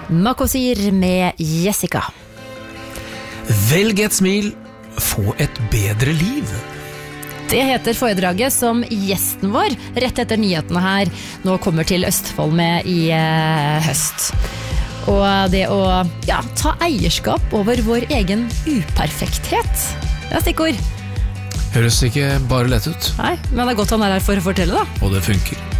Makosir med Jessica. Velg et smil, få et bedre liv. Det heter foredraget som gjesten vår rett etter nyhetene her nå kommer til Østfold med i høst. Og det å ta eierskap over vår egen uperfekthet. Det er stikkord. Høres ikke bare lett ut. Nei, men det er godt han er her for å fortelle da. Og det funker.